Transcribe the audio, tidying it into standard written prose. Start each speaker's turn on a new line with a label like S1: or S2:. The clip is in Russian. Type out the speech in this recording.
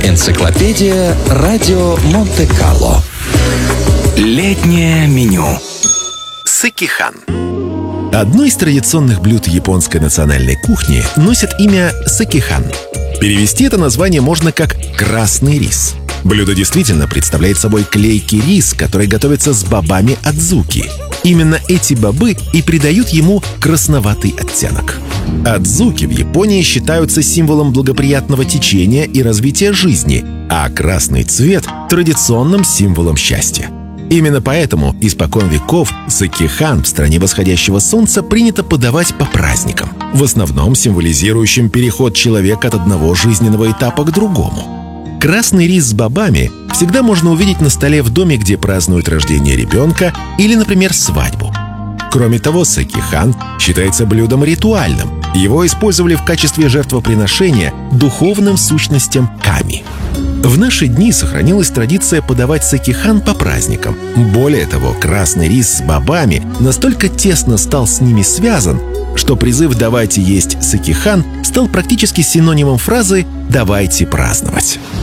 S1: Энциклопедия Радио Монте-Карло. Летнее меню.
S2: Сэкихан.
S3: Одно из традиционных блюд японской национальной кухни носит имя сэкихан. Перевести это название можно как «красный рис». Блюдо действительно представляет собой клейкий рис, который готовится с бобами адзуки. Именно эти бобы и придают ему красноватый оттенок. Адзуки в Японии считаются символом благоприятного течения и развития жизни, а красный цвет — традиционным символом счастья. Именно поэтому испокон веков сэкихан в стране восходящего солнца принято подавать по праздникам, в основном символизирующим переход человека от одного жизненного этапа к другому. Красный рис с бобами всегда можно увидеть на столе в доме, где празднуют рождение ребенка или, например, свадьбу. Кроме того, сэкихан считается блюдом ритуальным. Его использовали в качестве жертвоприношения духовным сущностям ками. В наши дни сохранилась традиция подавать сэкихан по праздникам. Более того, красный рис с бобами настолько тесно стал с ними связан, что призыв «давайте есть сэкихан» стал практически синонимом фразы «давайте праздновать».